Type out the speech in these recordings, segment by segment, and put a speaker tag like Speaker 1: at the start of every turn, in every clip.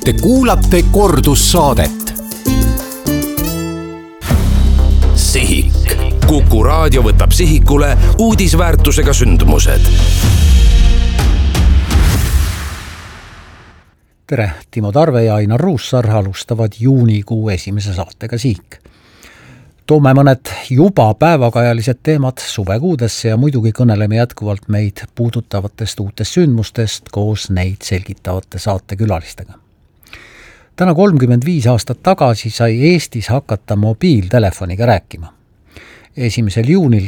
Speaker 1: Te kuulate kordussaadet. Sihik. Kuku raadio võtab sihikule uudisväärtusega sündmused.
Speaker 2: Tere, Timo Tarve ja Ainar Ruussaar alustavad juunikuu esimese saatega Sihik. Toome mõned juba päevakajalised teemad suvekuudesse ja muidugi kõneleme jätkuvalt meid puudutavatest uutest sündmustest koos neid selgitavate saatekülalistega. Täna 35 aastat tagasi sai Eestis hakata mobiiltelefoniga rääkima. 1. juunil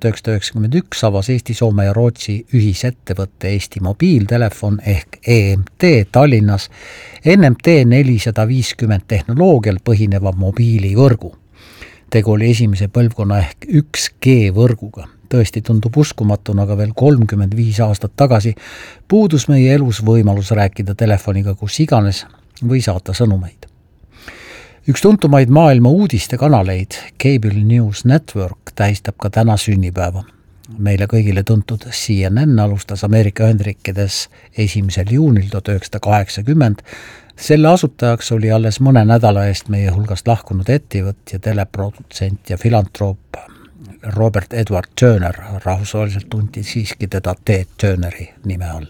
Speaker 2: 1991 avas Eesti, Soome ja Rootsi ühisettevõtte Eesti mobiiltelefon ehk EMT Tallinnas NMT 450 tehnoloogial põhineva mobiilivõrgu. Tegu oli esimese põlvkonna ehk 1G võrguga. Tõesti tundub uskumatuna, aga veel 35 aastat tagasi puudus meie elus võimalus rääkida telefoniga kus iganes või saata sõnumeid. Üks tuntumaid maailma uudiste kanaleid, Cable News Network, tähistab ka täna sünnipäeva. Meile kõigile tuntud CNN alustas Ameerika Ühendriikides 1. juunil 1980. Selle asutajaks oli alles mõne nädala eest meie hulgast lahkunud ettevõtja, teleprodutsent ja filantroop Robert Edward Turner, rahvusvaheliselt tunti siiski teda Ted Turneri nime all.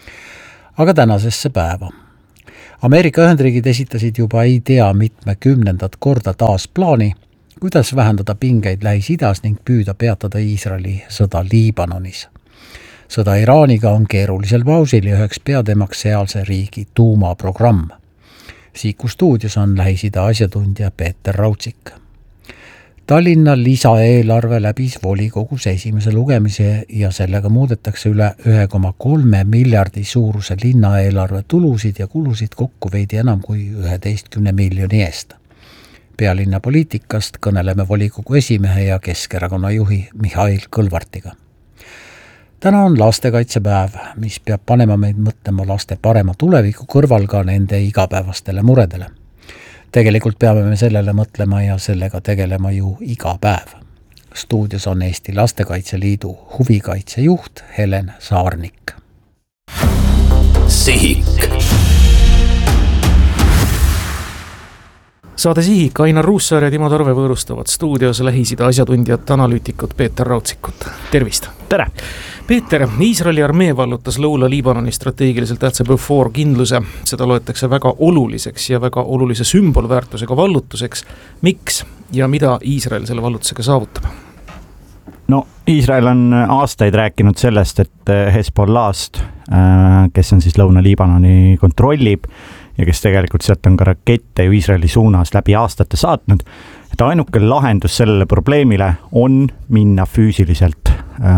Speaker 2: Aga tänasesse päeva. Ameerika Ühendriigid esitasid juba ei tea mitme 10. korda taas plaani, kuidas vähendada pingeid Lähis-Idas ning püüda peatada Iisraeli sõda Liibanonis. Sõda Iraaniga on keerulisel pausil ja üheks peateemaks sealse riigi tuumaprogramm. Siiku stuudios on Lähis-Ida asjatundja Peeter Raudsik. Tallinna lisaeelarve läbis volikogus esimese lugemise ja sellega muudetakse üle 1,3 miljardi suuruse linnaeelarve tulusid ja kulusid kokku veidi enam kui 11 miljoni eest. Pealinna poliitikast kõneleme volikogu esimehe ja Keskerakonna juhi Mihhail Kõlvartiga. Täna on lastekaitsepäev, mis peab panema meid mõtlema laste parema tuleviku kõrval ka nende igapäevastele muredele. Tegelikult peame me sellele mõtlema ja sellega tegelema ju iga päev. Stuudios on Eesti Lastekaitse Liidu huvikaitsejuht Helen Saarnik.
Speaker 1: Sihik.
Speaker 3: Saade Sihik, Ainar Ruussaar ja Timo Tarve võõrustavad stuudios Lähis-Ida asjatundjat, analüütikut Peeter Raudsikut. Tervist!
Speaker 4: Tere!
Speaker 3: Peeter, Iisraeli armee vallutas Lõuna-Liibanoni strateegiliselt tähtsa Beaufort kindluse. Seda loetakse väga oluliseks ja väga olulise sümbolväärtusega vallutuseks. Miks ja mida Iisrael selle vallutusega saavutab?
Speaker 4: No, Iisrael on aastaid rääkinud sellest, et Hezbollahst, kes on siis Lõuna-Liibanoni kontrollib ja kes tegelikult sealt on ka rakette ju Iisraeli suunas läbi aastate saatnud, et ainuke lahendus sellele probleemile on minna füüsiliselt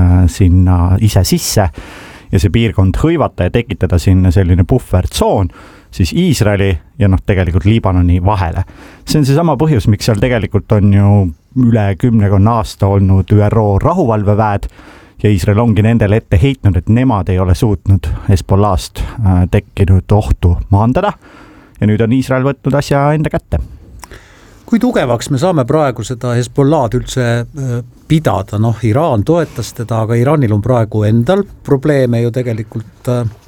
Speaker 4: sinna ise sisse ja see piirkond hõivata ja tekitada sinna selline puhvertsoon siis Iisraeli ja tegelikult Liibanoni vahele. See on seesama põhjus, miks seal tegelikult on ju üle 10 aasta olnud ÜRO rahuvalveväed ja Iisrael ongi nendele ette heitnud, et nemad ei ole suutnud Hezbollahst tekkinud ohtu maandada ja nüüd on Iisrael võtnud asja enda kätte.
Speaker 2: Kui tugevaks me saame praegu seda Hezbollahd üldse pidada? Iraan toetas teda, aga Iraanil on praegu endal probleeme ju tegelikult.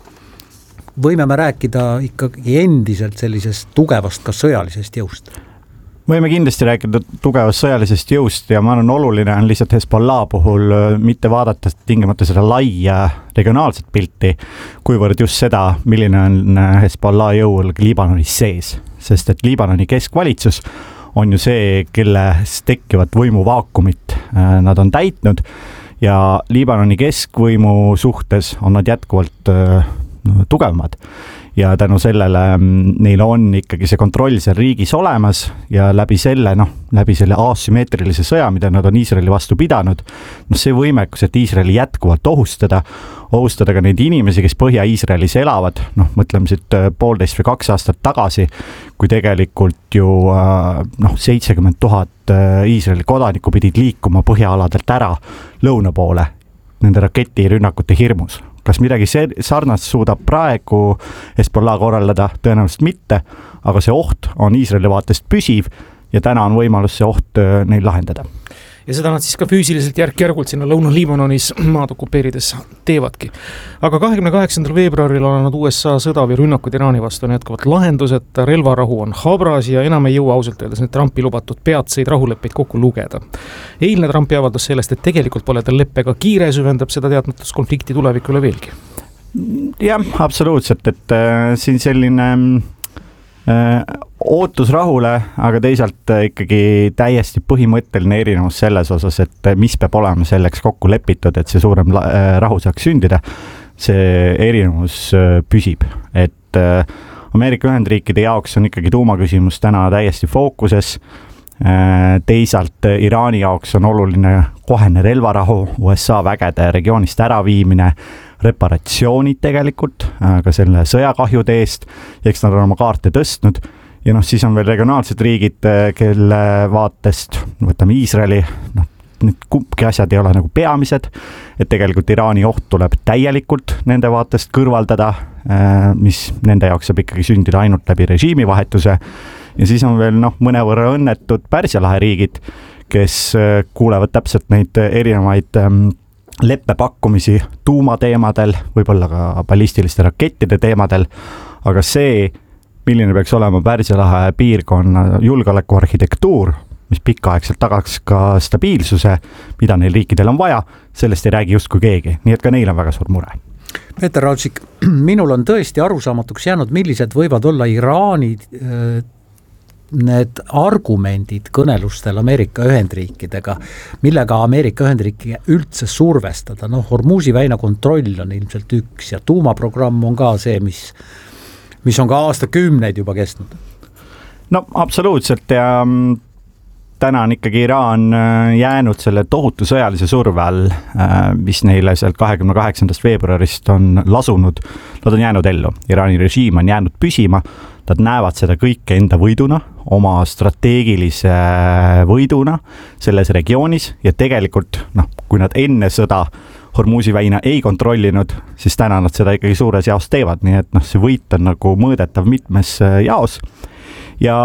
Speaker 2: Võime me rääkida ikkagi endiselt sellisest tugevast ka sõjalisest jõust?
Speaker 4: Võime kindlasti rääkida tugevast sõjalisest jõust ja ma arvan, oluline on lihtsalt Hezbollah puhul mitte vaadata tingimata seda laia regionaalset pilti, kuivõrd just seda, milline on Hezbollah jõul Liibanonis sees, sest et Liibanoni keskvalitsus on ju see, kelles tekkivat võimuvaakumit nad on täitnud ja Liibanoni keskvõimu suhtes on nad jätkuvalt tugevamad. Ja tänu sellele neil on ikkagi see kontroll seal riigis olemas ja läbi selle asümmeetrilise sõja, mida nad on Iisraeli vastu pidanud, see võimekus, et Iisraeli jätkuvalt ohustada ka neid inimesi, kes Põhja-Iisraelis elavad, mõtleme siit 1,5 või 2 aastat tagasi, kui tegelikult ju 70 000 Iisraeli kodanikku pidid liikuma põhjaaladelt ära lõuna poole nende raketirünnakute hirmus. Kas midagi sarnast suudab praegu Hezbollah korraldada? Tõenäoliselt mitte, aga see oht on Iisraeli vaatest püsiv ja täna on võimalus see oht neil lahendada.
Speaker 3: ja seda nad siis ka füüsiliselt järk-järgult sinna Lõuna-Liibanonis maad okupeerides teevadki. Aga 28. veebruaril alanud USA sõda või rünnakud Iraani vastu on jätkuvalt lahendused, relvarahu on habras ja enam ei jõua ausalt öeldes need Trumpi lubatud peatseid rahuleppeid kokku lugeda. Eilne Trumpi avaldus sellest, et tegelikult pole tal leppega kiire, süvendab seda teadmatus konflikti tulevikule veelgi.
Speaker 4: Jah, absoluutselt, et siin selline ootus rahule, aga teisalt ikkagi täiesti põhimõtteline erinevus selles osas, et mis peab olema selleks kokku lepitud, et see suurem rahu saaks sündida. See erinevus püsib, et Ameerika Ühendriikide jaoks on ikkagi tuumaküsimus täna täiesti fookuses. Teisalt Iraani jaoks on oluline kohene relvarahu, USA vägede regioonist äraviimine, reparatsioonid tegelikult ka selle sõjakahjude eest, eks nad on oma kaarte tõstnud ja siis on veel regionaalsed riigid, kelle vaatest, võtame Iisraeli, need kumbki asjad ei ole nagu peamised, et tegelikult Iraani oht tuleb täielikult nende vaatest kõrvaldada, mis nende jaoks saab ikkagi sündida ainult läbi režiimivahetuse ja siis on veel mõnevõrra õnnetud Pärsia lahe riigid, kes kuulevad täpselt neid erinevaid leppepakkumisi tuumateemadel, võib-olla ka ballistiliste rakettide teemadel, aga see, milline peaks olema Pärsia lahe piirkonna julgeolekuarhitektuur, mis pikaaegselt tagaks ka stabiilsuse, mida neil riikidel on vaja, sellest ei räägi justkui keegi, nii et ka neil on väga suur mure.
Speaker 2: Peeter Raudsik, minul on tõesti arusaamatuks jäänud, millised võivad olla Iraani need argumendid kõnelustel Ameerika Ühendriikidega, millega Ameerika Ühendriiki üldse survestada. Hormuzi väina kontroll on ilmselt üks ja tuumaprogramm on ka see, mis on ka aastakümneid juba kestnud.
Speaker 4: No absoluutselt ja täna on ikkagi Iraan jäänud selle tohutu sõjalise surve all, mis neile sealt 28. veebruarist on lasunud. Nad on jäänud ellu. Iraani režiim on jäänud püsima. Nad näevad seda kõike enda võiduna, oma strateegilise võiduna selles regioonis ja tegelikult, kui nad enne sõda Hormuzi väina ei kontrollinud, siis täna nad seda ikkagi suures jaos teevad, nii et see võit on nagu mõõdetav mitmes jaos ja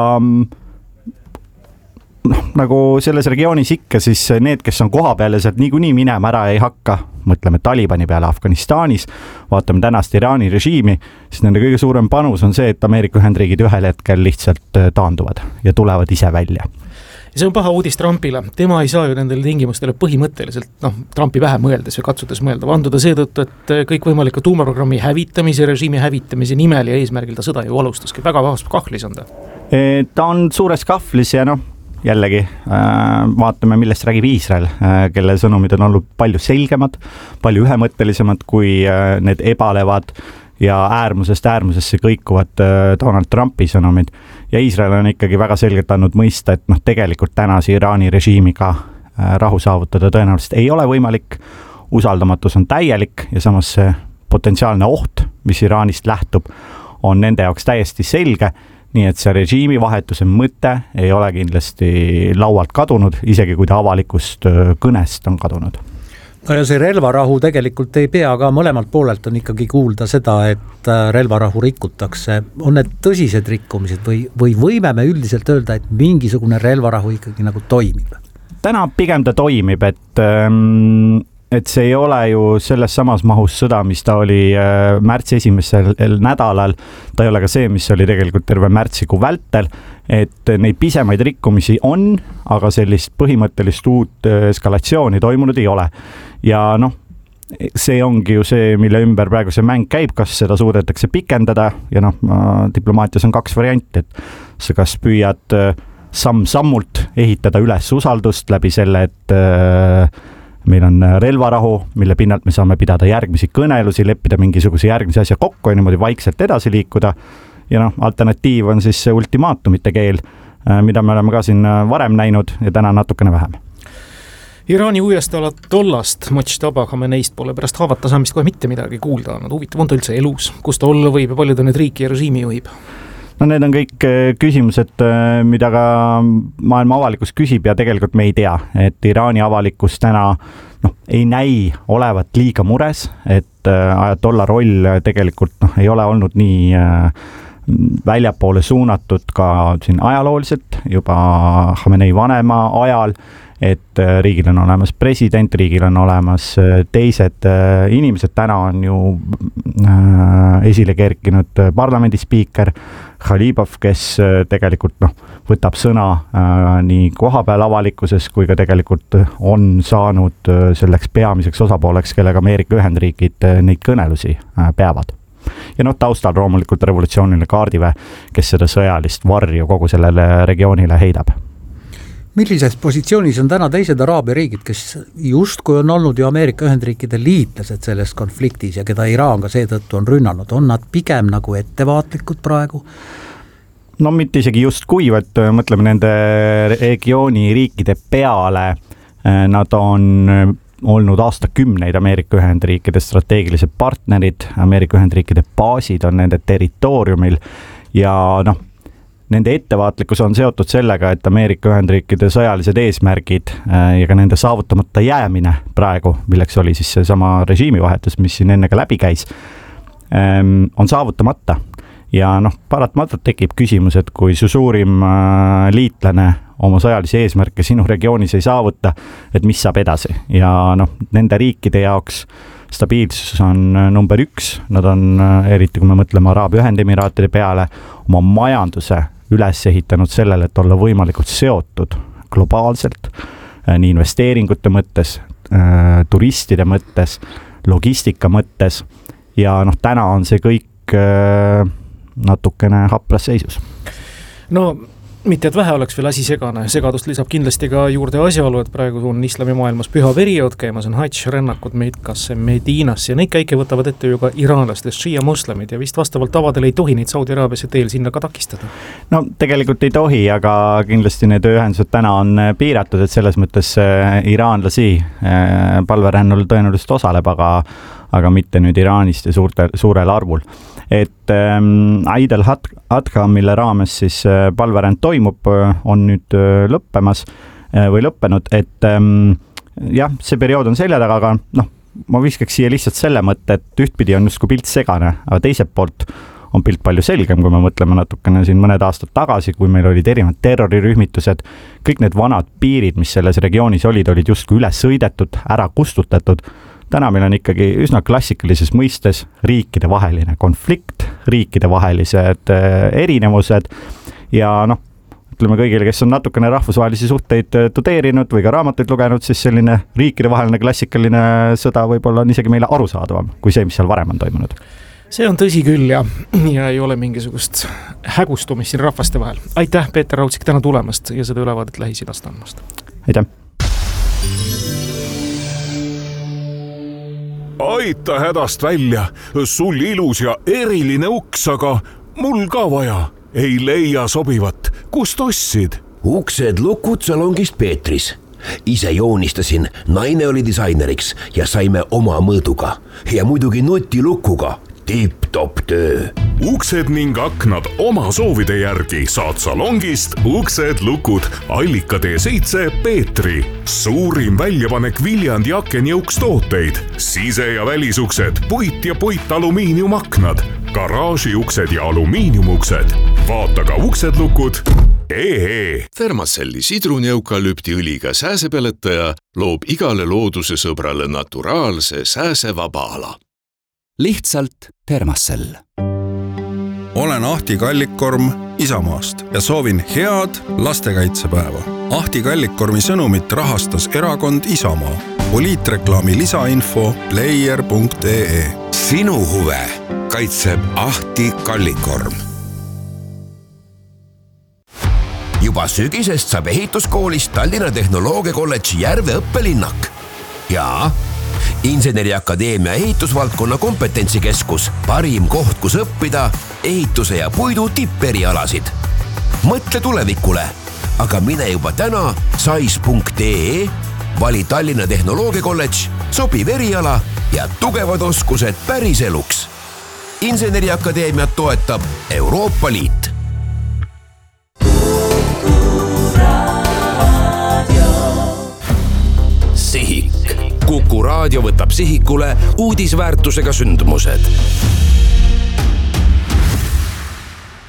Speaker 4: nagu selles regioonis ikka, siis need, kes on koha peal ja sealt niikuinii minema ära ei hakka, mõtleme Talibani peale Afganistanis, vaatame tänast Iraani režiimi, siis nende kõige suurem panus on see, et Ameerika Ühendriigid ühel hetkel lihtsalt taanduvad ja tulevad ise välja.
Speaker 3: Ja see on paha uudis Trumpile. Tema ei saa ju nendele tingimustele põhimõtteliselt, Trumpi vähe mõeldes või katsudes mõelda, vanduda seetõttu, et kõik võimaliku tuumaprogrammi hävitamise, režiimi hävitamise nimel ja eesmärgil ta sõda ju alustaski. Väga kahvlis on ta.
Speaker 4: Ta on suures kahvlis ja jällegi vaatame, millest räägib Iisrael, kelle sõnumid on olnud palju selgemad, palju ühemõttelisemad kui need ebalevad ja äärmusest äärmusesse kõikuvad Donald Trumpi sõnumid. Ja Iisrael on ikkagi väga selgelt andnud mõista, et tegelikult tänase Iraani režiimiga rahu saavutada tõenäoliselt ei ole võimalik. Usaldamatus on täielik ja samas see potentsiaalne oht, mis Iraanist lähtub, on nende jaoks täiesti selge. Nii et see režiimivahetuse mõte ei ole kindlasti laualt kadunud, isegi kui ta avalikust kõnest on kadunud.
Speaker 2: No ja see relvarahu tegelikult ei pea ka, mõlemalt poolelt on ikkagi kuulda seda, et relvarahu rikutakse. On need tõsised rikkumised või võime me üldiselt öelda, et mingisugune relvarahu ikkagi nagu toimib?
Speaker 4: Täna pigem ta toimib, et see ei ole ju selles samas mahus sõda, mis ta oli märtsi esimesel nädalal. Ta ei ole ka see, mis oli tegelikult terve märtsikuu vältel, et neid pisemaid rikkumisi on, aga sellist põhimõttelist uut eskalatsiooni toimunud ei ole. Ja see ongi ju see, mille ümber praegu see mäng käib, kas seda suudetakse pikendada ja diplomaatias on kaks varianti, et sa kas püüad samm-sammult ehitada üles usaldust läbi selle, et meil on relvarahu, mille pinnalt me saame pidada järgmisi kõnelusi, leppida mingisuguse järgmise asja kokku ja niimoodi vaikselt edasi liikuda. Ja alternatiiv on siis see ultimaatumite keel, mida me oleme ka siin varem näinud ja täna natukene vähem.
Speaker 3: Iraani uuestala tollast Mojtaba Khameneist pole pärast haavata saamist kohe mitte midagi kuulda. Huvitav on ta üldse elus, kus ta olla võib ja palju ta nüüd riiki ja režiimi juhib?
Speaker 4: No need on kõik küsimused, mida ka maailma avalikkus küsib ja tegelikult me ei tea, et Iraani avalikkus täna ei näi olevat liiga mures, et ajatolla roll tegelikult ei ole olnud nii väljapoole suunatud ka siin ajalooliselt juba Khamenei vanema ajal, et riigil on olemas president, riigil on olemas teised inimesed, täna on ju esile kerkinud parlamendispiiker Khalibov, kes tegelikult võtab sõna nii kohapeal avalikkuses kui ka tegelikult on saanud selleks peamiseks osapooleks, kellega Ameerika Ühendriigid neid kõnelusi peavad. Ja taustal loomulikult revolutsiooniline kaardiväe, kes seda sõjalist varju kogu sellele regioonile heidab.
Speaker 2: Millises positsioonis on täna teised Araabia riigid, kes justkui on olnud ju Ameerika Ühendriikide liitlased selles konfliktis ja keda Iraan ka seetõttu on rünnanud, on nad pigem nagu ettevaatlikud praegu?
Speaker 4: No mitte isegi just kui, et mõtleme nende regiooni riikide peale, nad on olnud aastakümneid Ameerika Ühendriikide strateegilised partnerid, Ameerika Ühendriikide baasid on nende territooriumil ja nende ettevaatlikkus on seotud sellega, et Ameerika Ühendriikide sõjalised eesmärgid ja ka nende saavutamata jäämine praegu, milleks oli siis seesama režiimivahetus, mis siin enne ka läbi käis, on saavutamata. Ja paratamatult tekib küsimus, et kui su suurim liitlane oma sõjalisi eesmärke sinu regioonis ei saavuta, et mis saab edasi. Ja nende riikide jaoks stabiilsus on number 1, nad on, eriti kui me mõtleme Araabia Ühendemiraatide peale, oma majanduse üles ehitanud sellele, et olla võimalikult seotud globaalselt, nii investeeringute mõttes, turistide mõttes, logistika mõttes ja täna on see kõik natukene hapras seisus.
Speaker 3: No mitte, et vähe oleks veel asi segane, segadust lisab kindlasti ka juurde asjaolu, et praegu on islamimaailmas püha periood käimas, on Hadž, rännakud Mekkasse, Medinasse ja neid käike võtavad ette ju ka iraanlastest šiia moslemid ja vist vastavalt tavadele ei tohi neid Saudi Araabiasse teel sinna ka takistada. No
Speaker 4: tegelikult ei tohi, aga kindlasti need ühendused täna on piiratud, et selles mõttes iraanlasi palverännul tõenäoliselt osaleb, aga mitte nüüd Iraanist ja suurel arvul. Et Eid al-Adha, mille raames siis palveränd toimub, on nüüd lõppemas või lõppenud, et jah, see periood on selja taga, aga ma viskaks siia lihtsalt selle mõtte, et ühtpidi on justkui pilt segane, aga teiselt poolt on pilt palju selgem, kui me mõtleme natukene siin mõned aastad tagasi, kui meil olid erinevad terrorirühmitused, kõik need vanad piirid, mis selles regioonis olid justkui üle sõidetud, ära kustutatud. Täna meil on ikkagi üsna klassikalises mõistes riikide vaheline konflikt, riikide vahelised erinevused ja ütleme kõigile, kes on natukene rahvusvahelisi suhteid tudeerinud või ka raamatuid lugenud, siis selline riikide vaheline klassikaline sõda võib-olla on isegi meile arusaadavam kui see, mis seal varem on toimunud.
Speaker 3: See on tõsi küll ja ei ole mingisugust hägustumist siin rahvaste vahel. Aitäh, Peeter Raudsik, täna tulemast ja seda ülevaadet Lähis-Idast andmast.
Speaker 4: Aitäh!
Speaker 5: Aita hädast välja, sul ilus ja eriline uks, aga mul ka vaja. Ei leia sobivat, kust ostsid?
Speaker 6: Uksed lukud salongist Peetris. Ise joonistasin, naine oli disaineriks ja saime oma mõõduga. Ja muidugi nutilukuga. Tipp-top töö.
Speaker 5: Uksed ning aknad oma soovide järgi saad salongist Uksed lukud Allika T7 Peetri. Suurim väljapanek Viljandi akenjõukstooteid. Sise- ja välisuksed, puit ja puitalumiiniumaknad, garaažiuksed ja alumiiniumuksed. Vaata ka Uksed lukud.
Speaker 7: Thermacelli sidruneukalüptiõliga sääsepeletaja loob igale looduse sõbrale naturaalse sääsevaba ala.
Speaker 1: Lihtsalt Thermacell.
Speaker 8: Olen Ahti Kallikkorm Isamaast ja soovin head lastekaitsepäeva. Ahti Kallikkormi sõnumit rahastas erakond Isamaa. Poliitreklaami lisainfo player.ee.
Speaker 9: Sinu huve kaitseb Ahti Kallikkorm.
Speaker 6: Juba sügisest saab ehituskoolist Tallinna Tehnoloogiakolledži Järve õppelinnak. Ja Inseneriakadeemia ehitusvaldkonna kompetentsikeskus, parim koht, kus õppida ehituse ja puidu tipperialasid. Mõtle tulevikule, aga mine juba täna sais.ee, vali Tallinna Tehnoloogiakolledž, sobiv eriala ja tugevad oskused päris eluks. Inseneriakadeemiat toetab Euroopa Liit.
Speaker 1: Sihik. Kuku Raadio võtab sihikule uudisväärtusega sündmused.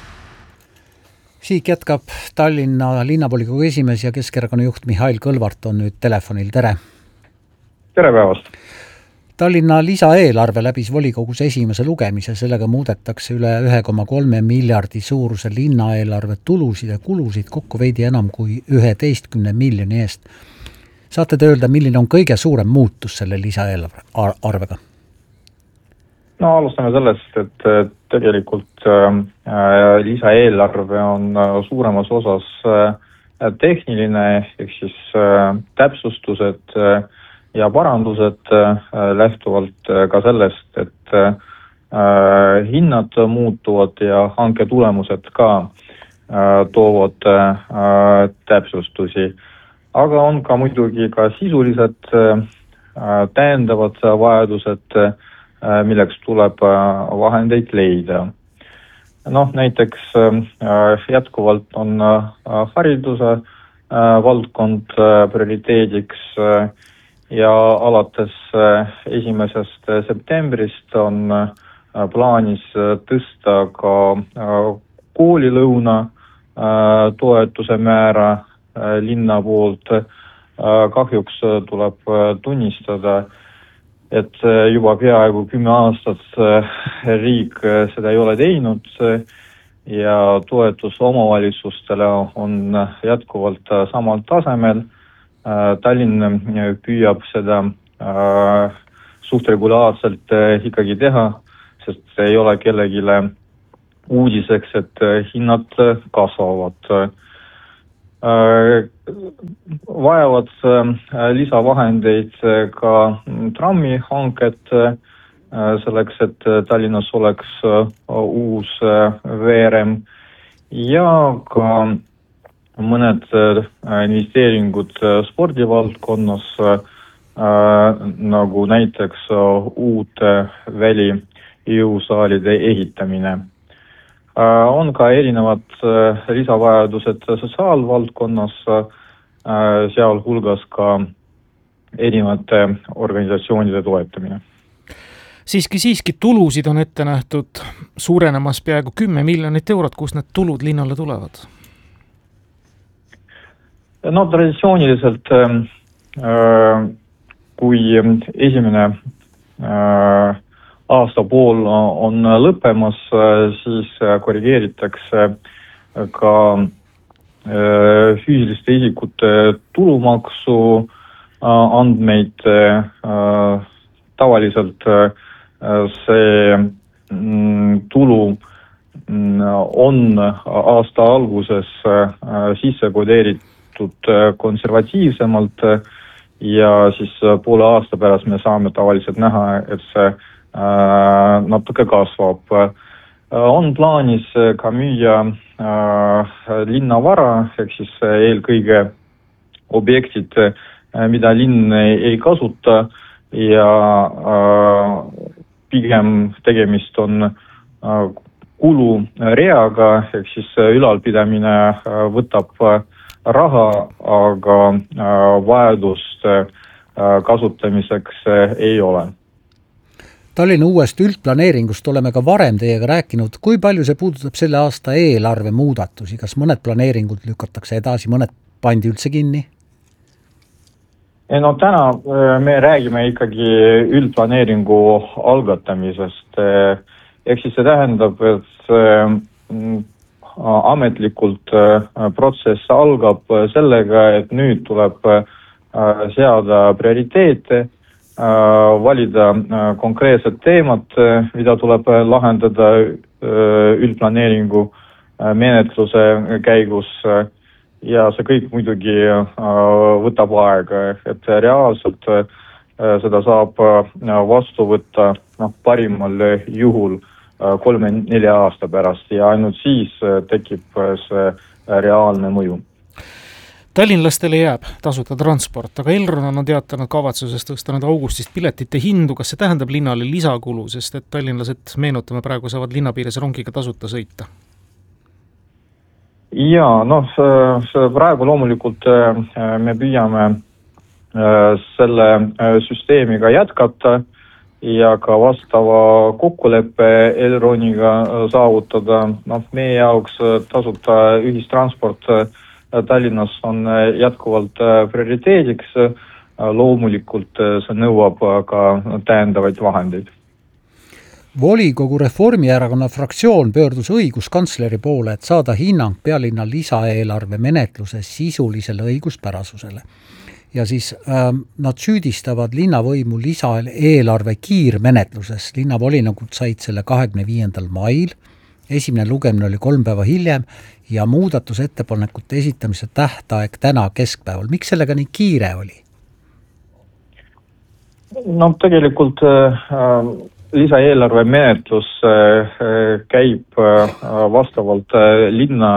Speaker 2: Siik jätkab. Tallinna linnavolikogu esimees ja Keskerakonna juht Mihhail Kõlvart on nüüd telefonil. Tere!
Speaker 10: Tere päevast!
Speaker 2: Tallinna lisaeelarve läbis volikogus esimese lugemise, sellega muudetakse üle 1,3 miljardi suuruse linnaeelarve tulusid ja kulusid kokku veidi enam kui 11 miljoni eest. Saate te öelda, milline on kõige suurem muutus selle lisaeelarvega?
Speaker 10: No alustame sellest, et tegelikult lisaeelarve on suuremas osas tehniline, ehk siis täpsustused ja parandused lähtuvalt ka sellest, et hinnad muutuvad ja hanke tulemused ka toovad täpsustusi. Aga on ka muidugi ka sisulised täiendavad vajadused, milleks tuleb vahendeid leida. Näiteks jätkuvalt on hariduse valdkond prioriteediks ja alates 1. septembrist on plaanis tõsta ka koolilõuna toetuse määra linna poolt. Kahjuks tuleb tunnistada, et juba peaaegu 10 aastat riik seda ei ole teinud ja toetus omavalitsustele on jätkuvalt samal tasemel. Tallinn püüab seda suht regulaarselt ikkagi teha, sest ei ole kellegile uudiseks, et hinnad kasvavad. Vajavad lisavahendeid ka trammihanked selleks, et Tallinnas oleks uus veerem ja ka mõned investeeringud spordivaldkonnas, nagu näiteks uute välijõusaalide ehitamine. On ka erinevad lisavajadused sotsiaalvaldkonnas, sealhulgas ka erinevate organisatsioonide toetamine.
Speaker 3: Siiski tulusid on ette nähtud suurenemas peaaegu 10 miljonit eurot, kus need tulud linnale tulevad?
Speaker 10: Traditsiooniliselt, kui esimene aasta pool on lõppemas, siis korrigeeritakse ka füüsiliste isikute tulumaksu andmeid. Tavaliselt see tulu on aasta alguses sisse kodeeritud konservatiivsemalt ja siis poole aasta pärast me saame tavaliselt näha, et see natuke kasvab. On plaanis ka müüa linnavara, ehk siis eelkõige objektid, mida linn ei kasuta ja pigem tegemist on kulureaga, ehk siis ülalpidamine võtab raha, aga vajadust kasutamiseks ei ole.
Speaker 2: Tallinna uuest üldplaneeringust oleme ka varem teiega rääkinud. Kui palju see puudutab selle aasta eelarve muudatusi? Kas mõned planeeringud lükatakse edasi, mõned pandi üldse kinni?
Speaker 10: Täna me räägime ikkagi üldplaneeringu algatamisest. Ehk siis see tähendab, et ametlikult protsess algab sellega, et nüüd tuleb seada prioriteete, valida konkreetsed teemad, mida tuleb lahendada üldplaneeringu menetluse käigus ja see kõik muidugi võtab aega, et reaalselt seda saab vastu võtta parimal juhul 3-4 aasta pärast ja ainult siis tekib see reaalne mõju.
Speaker 3: Tallinlastele jääb tasuta transport, aga Elron on teatanud kavatsusest tõsta nüüd augustist piletite hindu. Kas see tähendab linnale lisakulu, sest et tallinlased, meenutame, praegu saavad linnapiires rongiga tasuta sõita?
Speaker 10: Jaa, praegu loomulikult me püüame selle süsteemiga jätkata ja ka vastava kokkuleppe Elroniga saavutada. Meie jaoks tasuta ühistransport Tallinnas on jätkuvalt prioriteediks. Loomulikult see nõuab ka täiendavaid vahendeid.
Speaker 2: Volikogu Reformierakonna fraktsioon pöördus õiguskantsleri poole, et saada hinnang pealinna lisaeelarve menetluse sisulisele õiguspärasusele. Ja siis nad süüdistavad linnavõimu lisaeelarve kiirmenetluses. Linnavolinikud said selle 25. mail, esimene lugemine oli 3 päeva hiljem ja muudatusettepanekute esitamise tähtaeg täna keskpäeval. Miks sellega nii kiire oli?
Speaker 10: Tegelikult lisaeelarve menetlus käib vastavalt linna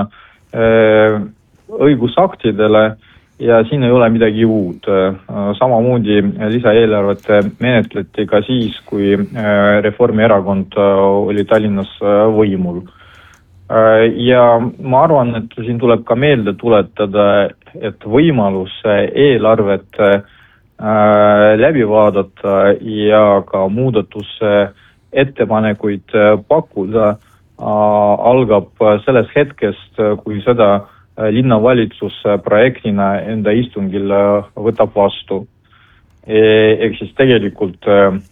Speaker 10: õigusaktidele ja siin ei ole midagi uud. Samamoodi lisaeelarvet menetleti ka siis, kui Reformierakond oli Tallinnas võimul. Ja ma arvan, et siin tuleb ka meelde tuletada, et võimalus eelarvet läbi vaadata ja ka muudatuse ettepanekuid pakkuda algab sellest hetkest, kui seda linnavalitsus projektina enda istungil võtab vastu. Ehk siis tegelikult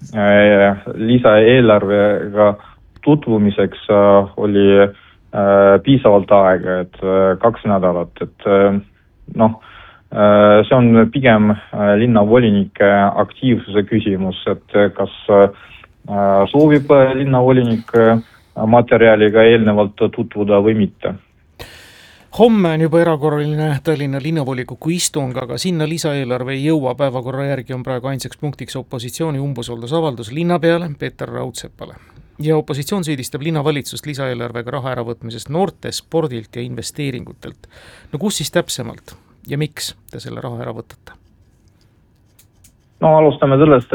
Speaker 10: lisaeelarvega tutvumiseks oli piisavalt aega, et 2 nädalat, et see on pigem linnavolinike aktiivsuse küsimus, et kas soovib linnavolinik materjaliga eelnevalt tutvuda või mitte.
Speaker 3: Homme on juba erakorraline Tallinna linnavolikogu istung, aga sinna lisaeelarve ei jõua. Päevakorra järgi on praegu ainsaks punktiks opositsiooni umbusaldusavaldus linnapeale Peeter Raudsepale. Ja opositsioon süüdistab linnavalitsust lisaeelarvega raha äravõtmisest noorte, spordilt ja investeeringutelt. Kus siis täpsemalt ja miks te selle raha ära võtate?
Speaker 10: Alustame sellest,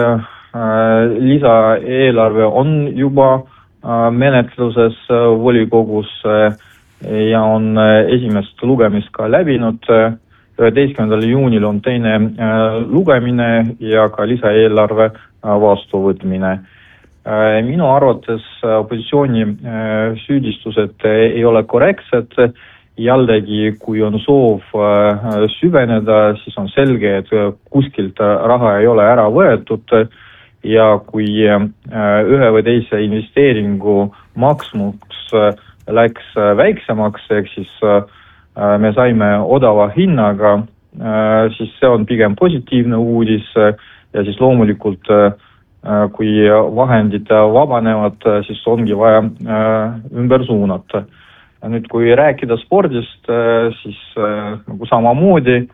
Speaker 10: et lisaeelarve on juba menetluses volikogus ja on esimest lugemist ka läbinud. 11. juunil on teine lugemine ja ka lisaeelarve vastuvõtmine. Minu arvates opositsiooni süüdistused ei ole korrektsed. Jällegi, kui on soov süveneda, siis on selge, et kuskilt raha ei ole ära võetud ja kui ühe või teise investeeringu maksumus läks väiksemaks, ehk siis me saime odava hinnaga, siis see on pigem positiivne uudis ja siis loomulikult kui vahendid vabanevad, siis ongi vaja ümber suunata. Nüüd, kui rääkida spordist, siis nagu samamoodi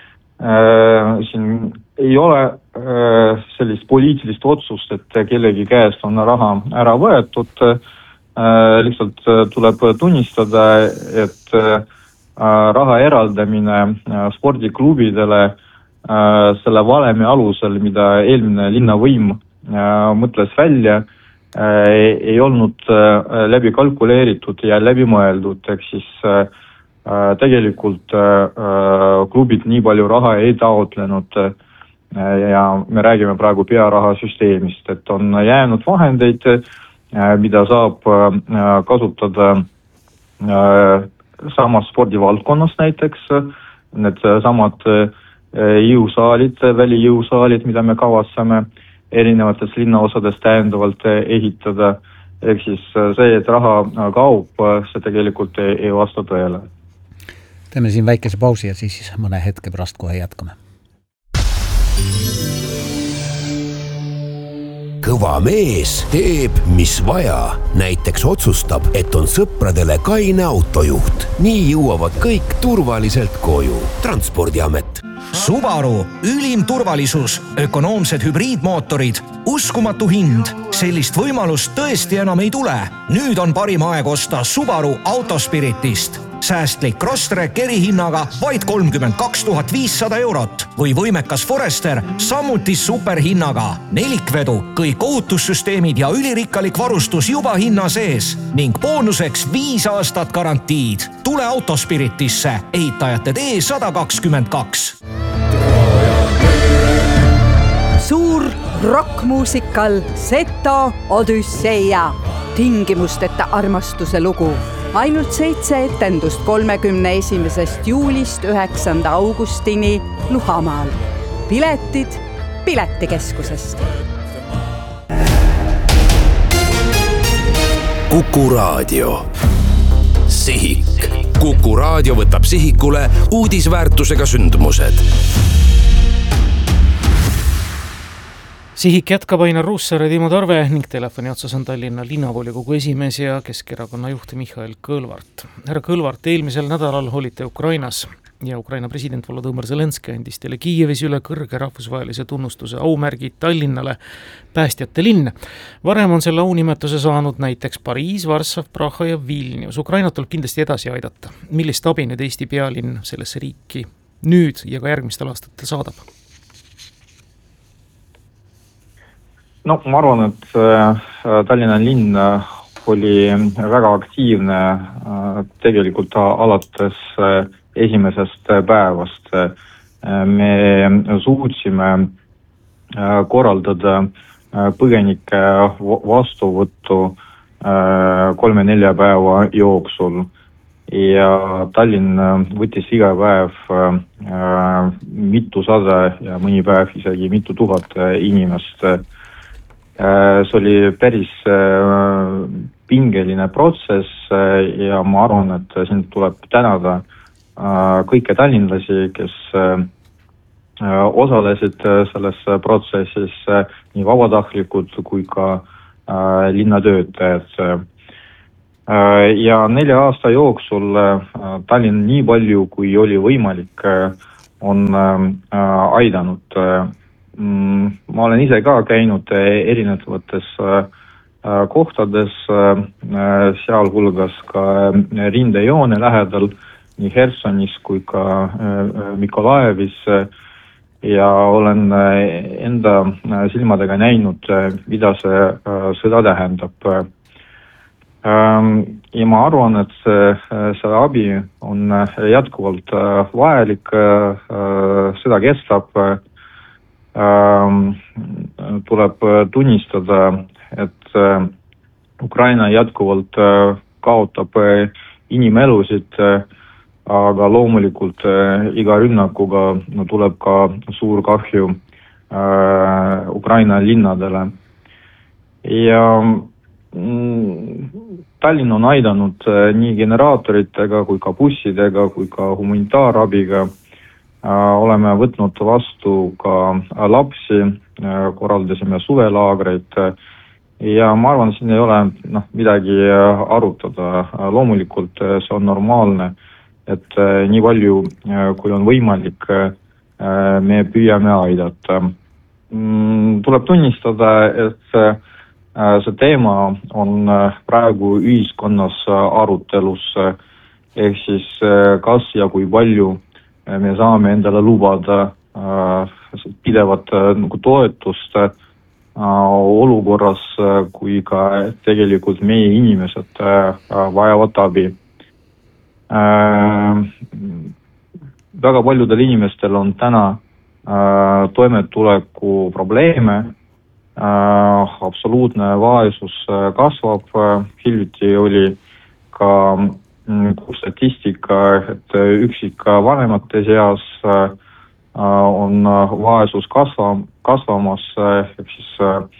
Speaker 10: siin ei ole sellist poliitilist otsust, et kellegi käest on raha ära võetud. Lihtsalt tuleb tunnistada, et raha eraldamine spordiklubidele selle valemi alusel, mida eelmine linnavõim mõtles välja, ei olnud läbi kalkuleeritud ja läbi mõeldud, ehk siis tegelikult klubid nii palju raha ei taotlenud ja me räägime praegu pearahasüsteemist, et on jäänud vahendeid, mida saab kasutada samas spordivaldkonnas näiteks, need samad jõusaalid, välijõusaalid, mida me kavatseme erinevates linnaosades täiendavalt ehitada. Ehk siis see, et raha kaob, see tegelikult ei vasta tõele.
Speaker 2: Teeme siin väikese pausi ja siis mõne hetke pärast kohe jätkame.
Speaker 6: Kõva mees teeb, mis vaja. Näiteks otsustab, et on sõpradele kaine autojuht. Nii jõuavad kõik turvaliselt koju. Transpordiamet.
Speaker 11: Subaru, ülim turvalisus, ökonoomsed hübriidmootorid, uskumatu hind. Sellist võimalust tõesti enam ei tule. Nüüd on parim aeg osta Subaru Autospiritist. Säästlik Crosstrek erihinnaga vaid 32 500 eurot või võimekas Forester samuti superhinnaga. Nelikvedu, kõik ohutussüsteemid ja ülirikkalik varustus juba hinna sees ning boonuseks 5 aastat garantiid. Tule Autospiritisse, ehitajate tee 122.
Speaker 12: Suur rokkmuusikal Seto Odüsseia, tingimusteta armastuse lugu. Ainult 7 etendust 31. juulist 9. augustini Luhamaal. Piletid Piletikeskusest.
Speaker 1: Kuku Raadio. Sihik. Kuku Raadio võtab sihikule uudisväärtusega sündmused.
Speaker 3: Sihik jätkab Ainar Ruussaar ja Timo Tarve ning telefoni otsas on Tallinna linnavolikogu esimees ja Keskerakonna juht Mihhail Kõlvart. Härra Kõlvart, eelmisel nädalal olite Ukrainas ja Ukraina president Volodõmõr Zelenskõi andis teile Kiievis üle kõrge rahvusvahelise tunnustuse aumärgi Tallinnale päästjate linn. Varem on selle aunimetuse saanud näiteks Pariis, Varssav, Praha ja Vilnius. Ukrainat tuleb kindlasti edasi aidata. Millist abi nüüd Eesti pealinn sellesse riiki nüüd ja ka järgmistel aastatel saadab?
Speaker 10: No ma arvan, et Tallinna linn oli väga aktiivne tegelikult alates esimesest päevast. Me suutsime korraldada põgenike vastuvõttu 3-4 päeva jooksul ja Tallinn võttis iga päev mitusada ja mõni päev isegi mitu tuhat inimest. See oli päris pingeline protsess ja ma arvan, et siin tuleb tänada kõiki tallinlasi, kes osalesid selles protsessis, nii vabatahtlikud kui ka linnatöötajad. Ja 4 aasta jooksul Tallinn nii palju, kui oli võimalik, on aidanud. Ma olen ise ka käinud erinevates kohtades, sealhulgas ka rindejoone lähedal, nii Hersonis kui ka Mikolaevis ja olen enda silmadega näinud, mida see sõda tähendab. Ja ma arvan, et see abi on jätkuvalt vajalik, seda kestab. Tuleb tunnistada, et Ukraina jätkuvalt kaotab inimelusid, aga loomulikult iga rünnakuga tuleb ka suur kahju Ukraina linnadele. Ja Tallinn on aidanud nii generaatoritega kui ka bussidega kui ka humanitaarabiga. Oleme võtnud vastu ka lapsi, korraldasime suvelaagreid ja ma arvan, siin ei ole midagi arutada. Loomulikult see on normaalne, et nii palju kui on võimalik, me püüame aidata. Tuleb tunnistada, et see teema on praegu ühiskonnas arutelus, ehk siis kas ja kui palju me saame endale lubada pidevat toetust olukorras, kui ka tegelikult meie inimesed vajavad abi. Väga paljudel inimestel on täna toimetuleku probleeme, absoluutne vaesus kasvab, hiljuti oli ka statistika, et üksika vanemate seas on vaesus kasvamas, ehk siis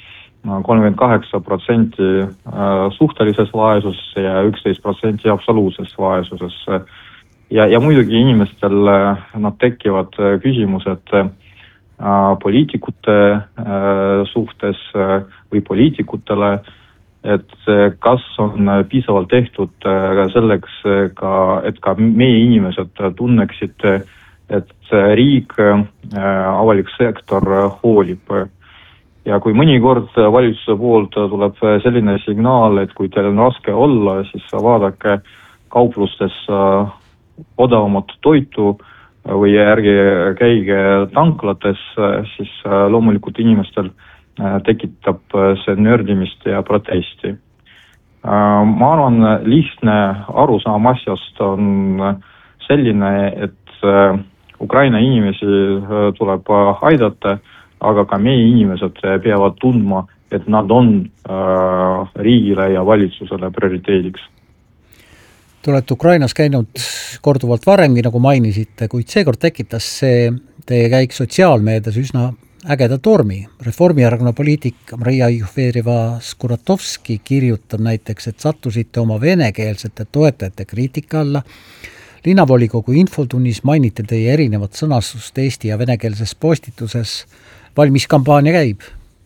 Speaker 10: 38% suhtelises vaesuses ja 11% absoluutses vaesuses. Ja muidugi inimestel tekivad küsimused poliitikute suhtes või poliitikutele, et kas on piisavalt tehtud selleks, et ka meie inimesed tunneksid, et riik, avalik sektor hoolib. Ja kui mõnikord valitsuse poolt tuleb selline signaal, et kui teil on raske olla, siis vaadake kauplustes odavamat toitu või ärge käige tanklates, siis loomulikult inimestel tekitab see nördimist ja protesti. Ma arvan, lihtne arusaam asjast on selline, et Ukraina inimesi tuleb aidata, aga ka meie inimesed peavad tundma, et nad on riigile ja valitsusele prioriteediks.
Speaker 2: Te olete Ukrainas käinud korduvalt varemgi, nagu mainisite, kuid seekord tekitas see teie käik sotsiaalmeedias üsna ägeda tormi. Reformierakonna poliitik Maria Jufereva-Skuratovski kirjutab näiteks, et sattusite oma venekeelsete toetajate kriitika alla. Linnavolikogu infotunnis mainite teie erinevat sõnastust eesti ja venekeelses postituses. Valmiskampaania käib?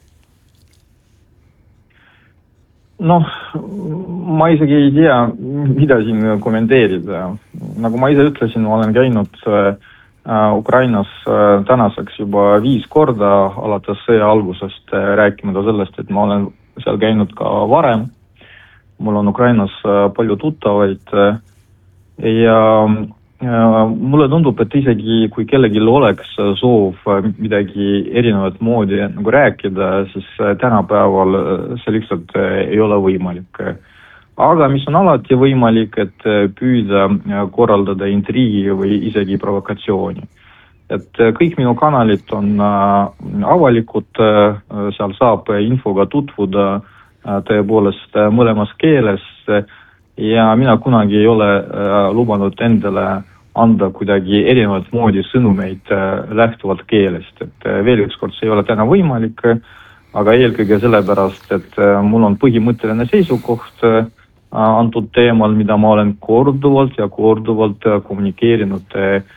Speaker 10: Noh, ma isegi ei tea, mida siin kommenteerida. Nagu ma ise ütlesin, ma olen käinud Ukrainas tänaseks juba 5 korda alates sõja algusest, rääkimata sellest, et ma olen seal käinud ka varem. Mul on Ukrainas palju tuttavaid ja mulle tundub, et isegi kui kellelgi oleks soov midagi erinevat moodi nagu rääkida, siis tänapäeval see lihtsalt ei ole võimalik. Aga mis on alati võimalik, et püüda korraldada intriigi või isegi provokatsiooni. Et kõik minu kanalid on avalikud, seal saab infoga tutvuda tõepoolest mõlemas keeles ja mina kunagi ei ole lubanud endale anda kuidagi erinevat moodi sõnumeid lähtuvalt keelest. Et veel ükskord see ei ole täna võimalik, aga eelkõige sellepärast, et mul on põhimõtteline seisukoht antud teemal, mida ma olen korduvalt kommunikeerinud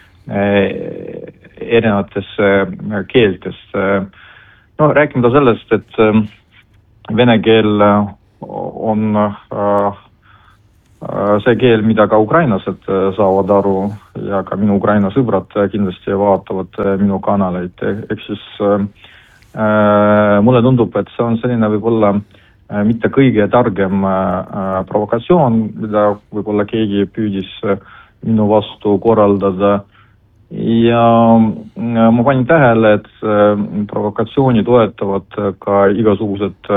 Speaker 10: erinevates keeltes. No, rääkimata sellest, et vene keel on see keel, mida ka ukrainlased saavad aru ja ka minu Ukraina sõbrad kindlasti vaatavad minu kanaleid. Ehk siis mulle tundub, et see on selline võib-olla mitte kõige targem provokatsioon, mida võib-olla keegi püüdis minu vastu korraldada. Ja ma panin tähele, et provokatsiooni toetavad ka igasugused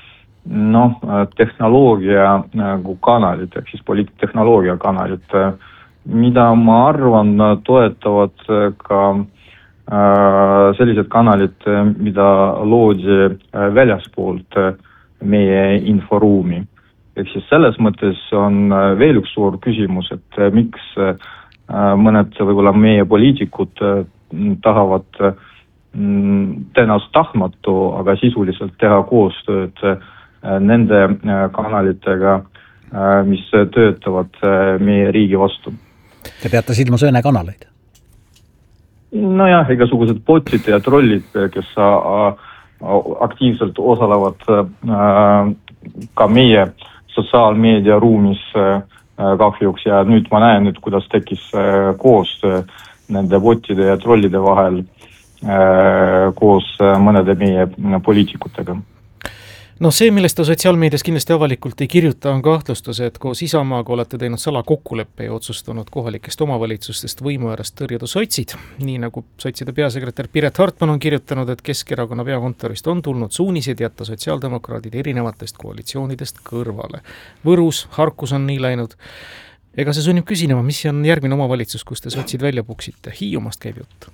Speaker 10: tehnoloogia kanalid, ehk siis poliittehnoloogia kanalid, mida ma arvan toetavad ka sellised kanalid, mida loodi väljaspoolt meie inforuumi. Ehk siis selles mõttes on veel üks suur küsimus, et miks mõned võib-olla meie poliitikud tahavad tõenäoliselt tahtmatu, aga sisuliselt teha koostööd nende kanalitega, mis töötavad meie riigi vastu.
Speaker 2: Te peate silmas Vene kanaleid?
Speaker 10: Nojah, igasugused botid ja trollid, kes aktiivselt osalevad ka meie sotsiaalmeedia ruumis kahjuks ja nüüd ma näen, kuidas tekkis koostöö nende botide ja trollide vahel koos mõnede meie poliitikutega.
Speaker 3: No see, millest ta sotsiaalmeedias kindlasti avalikult ei kirjuta, on kahtlustus, et koos Isamaaga olete teinud salakokkuleppe ja otsustanud kohalikest omavalitsustest võimu äärest tõrjuda sotsid. Nii nagu sotside peasekretär Piret Hartman on kirjutanud, et Keskerakonna peakontorist on tulnud suunised jätta sotsiaaldemokraadid erinevatest koalitsioonidest kõrvale. Võrus, Harkus on nii läinud. Ega see sunnib küsinema, mis on järgmine omavalitsus, kus te sotsid välja puksite? Hiiumast käib jutt.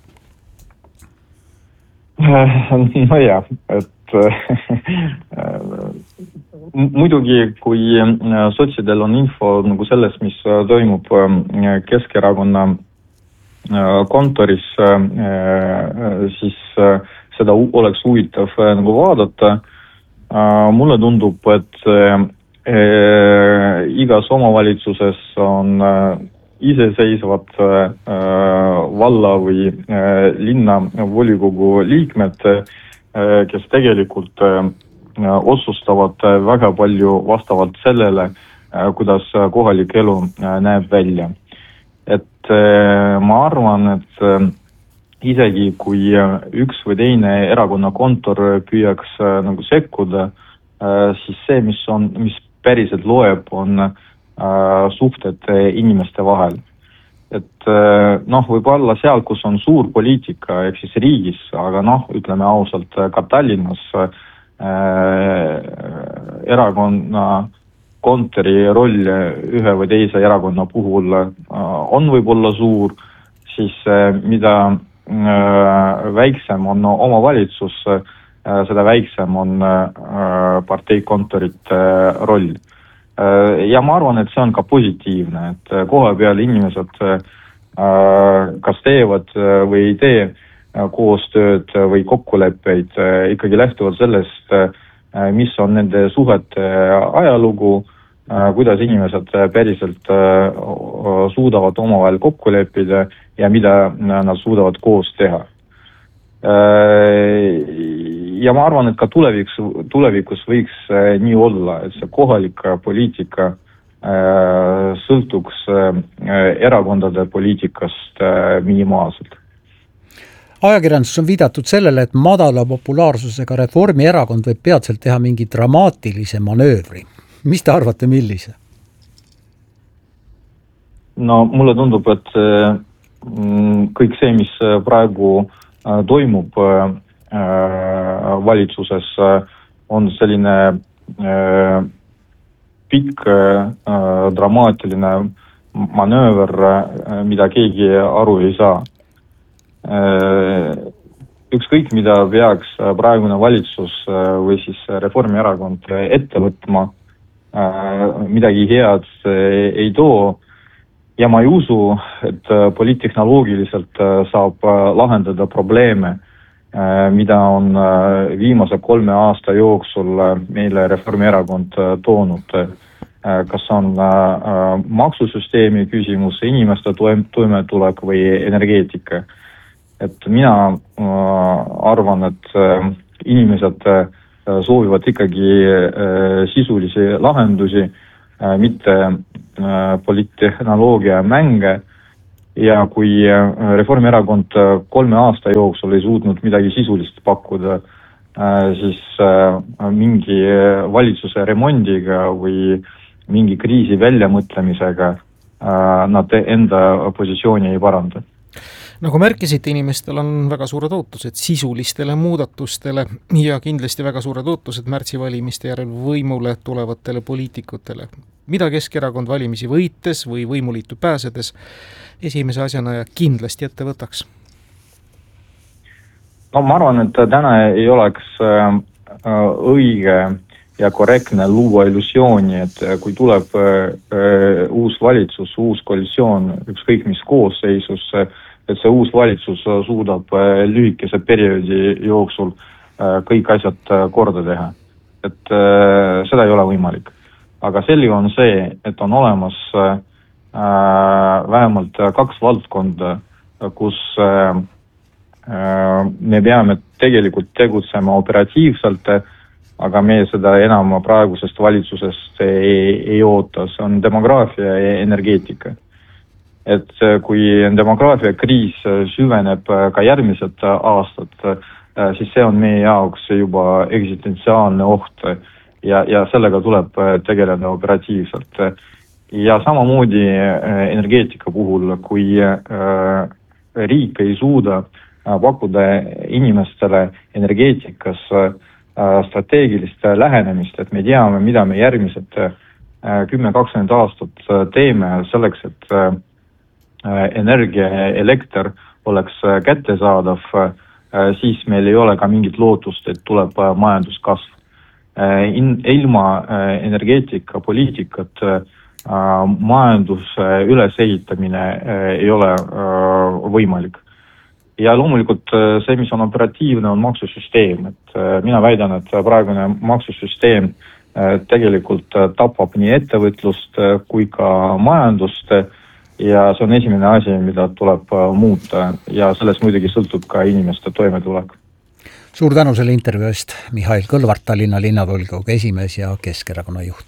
Speaker 10: No jah, et muidugi, kui sotsidel on info nagu sellest, mis toimub Keskerakonna kontoris, siis seda oleks huvitav nagu vaadata. Mulle tundub, et igas omavalitsuses on iseseisvad valla või linna volikogu liikmed, kes tegelikult otsustavad väga palju vastavalt sellele, kuidas kohalik elu näeb välja. Et ma arvan, et isegi kui üks või teine erakonna kontor püüaks nagu sekkuda, siis see, mis päriselt loeb, on suhted inimeste vahel. Et võib-olla seal, kus on suur poliitika, ehk siis riigis, aga ütleme ausalt, ka Tallinnas erakonna kontori roll ühe või teise erakonna puhul on võib-olla suur, siis mida väiksem on omavalitsus, seda väiksem on parteikontorite roll. Ja ma arvan, et see on ka positiivne, et koha peal inimesed kas teevad või ei tee koostööd või kokkuleppeid, ikkagi lähtuvad sellest, mis on nende suhete ajalugu, kuidas inimesed päriselt suudavad omavahel kokku leppida ja mida nad suudavad koos teha. Ja ma arvan, et ka tulevikus võiks nii olla, et see kohalik poliitika sõltuks erakondade poliitikast minimaalselt.
Speaker 2: Ajakirjanduses on viidatud sellele, et madala populaarsusega Reformierakond võib peatselt teha mingi dramaatilise manöövri. Mis te arvate, millise?
Speaker 10: No mulle tundub, et kõik see, mis praegu toimub valitsuses, on selline pikk dramaatiline manööver, mida keegi aru ei saa. Ükskõik, mida peaks praegune valitsus või siis Reformierakond ette võtma, midagi head ei too. Ja ma ei usu, et poliittehnoloogiliselt saab lahendada probleeme, mida on viimase 3 aasta jooksul meile Reformierakond toonud. Kas on maksusüsteemi küsimus, inimeste toimetulek või energeetika. Et mina arvan, et inimesed soovivad ikkagi sisulisi lahendusi, mitte poliittehnoloogia mänge. Ja kui Reformierakond 3 aasta jooksul ei suutnud midagi sisulist pakkuda, siis mingi valitsuse remondiga või mingi kriisi väljamõtlemisega nad enda positsiooni ei paranda.
Speaker 3: Nagu märkisite, inimestel on väga suured ootused sisulistele muudatustele ja kindlasti väga suured ootused märtsivalimiste järel võimule tulevatele poliitikutele. Mida Keskerakond valimisi võites või võimuliitu pääsedes esimese asjana ja kindlasti ette võtaks?
Speaker 10: No ma arvan, et täna ei oleks õige ja korrektne luua illusiooni, et kui tuleb uus valitsus, uus koalitsioon, ükskõik mis koosseisus, et see uus valitsus suudab lühikese perioodi jooksul kõik asjad korda teha. Et seda ei ole võimalik. Aga selge on see, et on olemas vähemalt 2 valdkonda, kus me peame tegelikult tegutsema operatiivselt, aga me seda enam praegusest valitsusest ei oota. See on demograafia ja energeetika. Et kui demograafia kriis süveneb ka järgmised aastad, siis see on meie jaoks juba eksistentsiaalne oht ja sellega tuleb tegeleda operatiivselt. Ja samamoodi energeetika puhul, kui riik ei suuda pakkuda inimestele energeetikas strateegilist lähenemist, et me teame, mida me järgmised 10-20 aastat teeme selleks, et energia ja elekter oleks kättesaadav, siis meil ei ole ka mingit lootust, et tuleb majanduskasv. Ilma energeetika poliitikat majanduse ülesehitamine ei ole võimalik. Ja loomulikult see, mis on operatiivne, on maksusüsteem. Et mina väidan, et praegune maksusüsteem tegelikult tapab nii ettevõtlust kui ka majandust ja see on esimene asi, mida tuleb muuta ja sellest muidugi sõltub ka inimeste toimetulek.
Speaker 2: Suur tänu selle intervjuu eest, Mihhail Kõlvart, Tallinna linnavolikogu esimees ja Keskerakonna juht.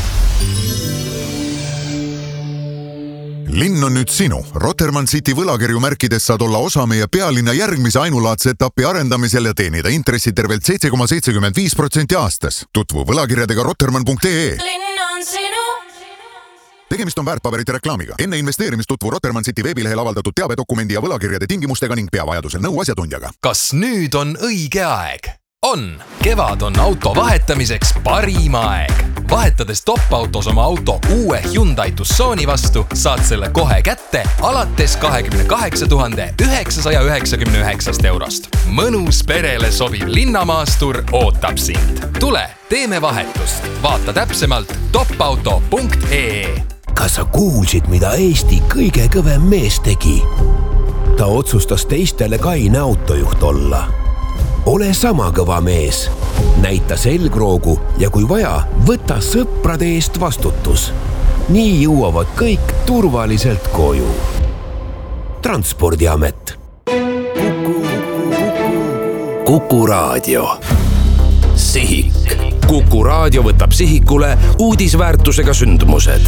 Speaker 13: Linn on nüüd sinu. Rotermann City võlakirju märkides saad olla osa meie pealinna järgmise ainulaadse etapi arendamisel ja teenida intressi tervelt 7,75% aastas. Tutvu võlakirjadega rotermann.ee.
Speaker 14: Linn on sinu.
Speaker 13: Tegemist on väärtpaberite reklaamiga. Enne investeerimist tutvu Rotermann City veebilehel avaldatud teabedokumendi ja võlakirjade tingimustega ning pea vajadusel nõu asjatundjaga.
Speaker 1: Kas nüüd on õige aeg? On! Kevad on auto vahetamiseks parim aeg.
Speaker 14: Vahetades top-autos oma auto uue Hyundai Tucsoni vastu, saad selle kohe kätte alates 28 999 eurost. Mõnus perele sobiv linnamaastur ootab sind. Tule, teeme vahetust. Vaata täpsemalt topauto.ee.
Speaker 6: Kas sa kuulsid, mida Eesti kõige kõvem mees tegi? Ta otsustas teistele kaine autojuht olla. Ole sama kõva mees. Näita selgroogu ja kui vaja, võta sõprade eest vastutus. Nii jõuavad kõik turvaliselt koju. Transpordiamet.
Speaker 1: Kuku Raadio. Sihik. Kuku Raadio võtab sihikule uudisväärtusega sündmused.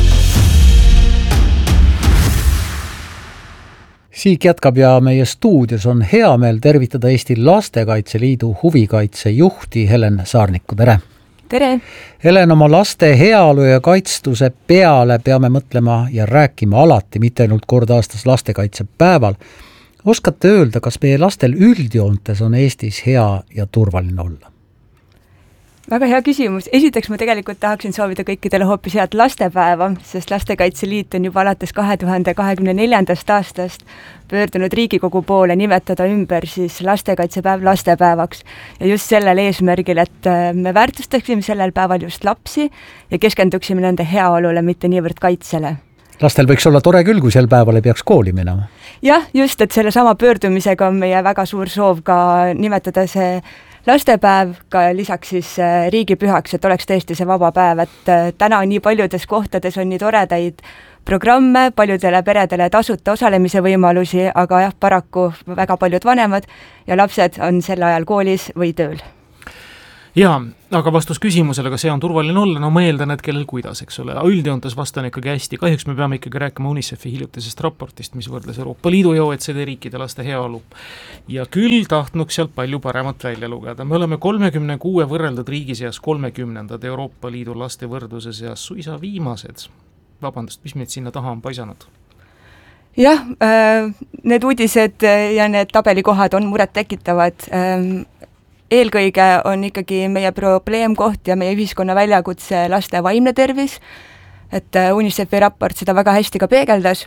Speaker 2: Siik jätkab ja meie stuudios on hea meel tervitada Eesti Lastekaitse Liidu huvikaitsejuhti Helen Saarnikku. Tere!
Speaker 15: Tere!
Speaker 2: Helen, oma laste heaolu ja kaitstuse peale peame mõtlema ja rääkima alati, mitte ainult kord aastas lastekaitsepäeval. Oskate öelda, kas meie lastel üldjoontes on Eestis hea ja turvaline olla?
Speaker 15: Väga hea küsimus. Esiteks ma tegelikult tahaksin soovida kõikidele hoopis head lastepäeva, sest Lastekaitse Liit on juba alates 2024. aastast pöördunud Riigikogu poole nimetada ümber siis lastekaitsepäev lastepäevaks. Ja just sellel eesmärgil, et me väärtustaksime sellel päeval just lapsi ja keskenduksime nende heaolule, mitte niivõrd kaitsele.
Speaker 2: Lastel võiks olla tore küll, kui sel päeval ei peaks kooli minema.
Speaker 15: Jah, just, et selle sama pöördumisega on meie väga suur soov ka nimetada see lastepäev ka lisaks siis riigipühaks, et oleks tõesti see vaba päev, et täna nii paljudes kohtades on nii toredaid programme, paljudele peredele tasuta osalemise võimalusi, aga jah, paraku väga paljud vanemad ja lapsed on sel ajal koolis või tööl.
Speaker 3: Jaa, aga vastus küsimusele, kas see on turvaline olla, no ma eeldan, et kellel kuidas, eks ole. Üldjoontes vastan ikkagi hästi. Kahjuks me peame ikkagi rääkima UNICEF-i hiljutisest raportist, mis võrdles Euroopa Liidu ja OECD riikide laste heaolu. Ja küll tahtnuks sealt palju paremat välja lugeda. Me oleme 36 võrreldud riigi seas 30. Euroopa Liidu laste võrdluse seas suisa viimased. Vabandust, mis meid sinna taha on paisanud?
Speaker 15: Jah, need uudised ja need tabelikohad on muret tekitavad. Eelkõige on ikkagi meie probleemkoht ja meie ühiskonna väljakutse laste vaimne tervis, et UNICEF-i raport seda väga hästi ka peegeldas,